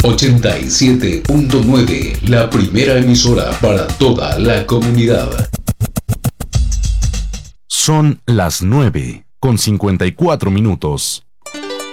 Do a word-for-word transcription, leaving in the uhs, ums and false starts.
ochenta y siete punto nueve, la primera emisora para toda la comunidad. Son las nueve con cincuenta y cuatro minutos.